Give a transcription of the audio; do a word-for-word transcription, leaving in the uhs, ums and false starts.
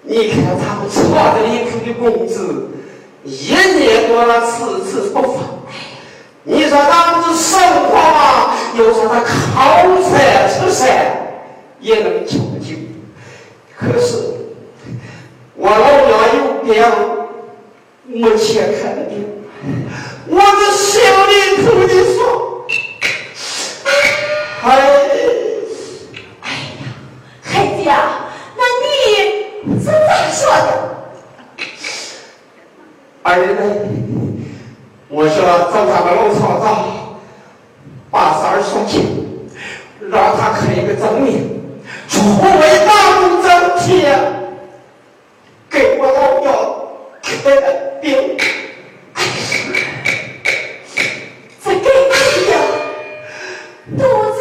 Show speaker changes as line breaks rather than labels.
你看他们穿着里头的工资，一年多了次次不发。你说咱们这生活嘛，有时候他靠菜吃菜也能求救。可是我老娘有病，没钱看的病，我这心里头的说，哎，
哎呀，孩子呀，那你是咋说的？
二人，我说走咱们楼操造，把三儿送去，让他开一个证明，除非大众整体给我老娘开了病。
再给你呀，肚子